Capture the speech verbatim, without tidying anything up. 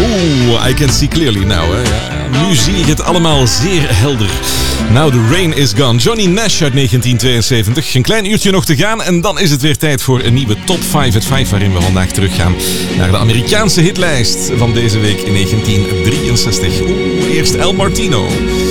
Oeh, I can see clearly now. Hè. Ja, nu zie ik het allemaal zeer helder. Now the rain is gone. Johnny Nash uit negentien tweeënzeventig. Een klein uurtje nog te gaan en dan is het weer tijd voor een nieuwe Top vijf at vijf, waarin we vandaag teruggaan naar de Amerikaanse hitlijst van deze week in negentien drieënzestig. Oeh, eerst El Martino.